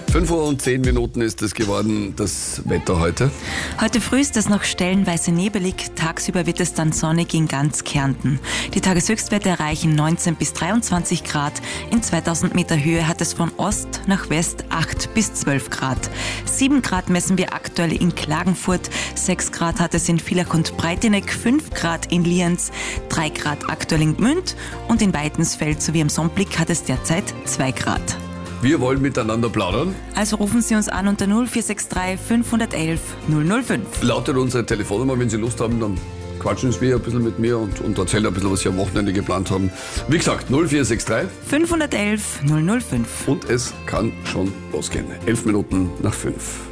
5:10 ist es geworden, das Wetter heute. Heute früh ist es noch stellenweise nebelig, tagsüber wird es dann sonnig in ganz Kärnten. Die Tageshöchstwerte erreichen 19 bis 23 Grad. In 2000 Meter Höhe hat es von Ost nach West 8 bis 12 Grad. 7 Grad messen wir aktuell in Klagenfurt, 6 Grad hat es in Villach und Breitineck, 5 Grad in Lienz, 3 Grad aktuell in Gmünd und in Weidensfeld sowie am Sonnblick hat es derzeit 2 Grad. Wir wollen miteinander plaudern. Also rufen Sie uns an unter 0463 511 005. Lautet unsere Telefonnummer, wenn Sie Lust haben, dann quatschen Sie ein bisschen mit mir und erzählen ein bisschen, was Sie am Wochenende geplant haben. Wie gesagt, 0463 511 005. und es kann schon losgehen. 11 Minuten nach 5.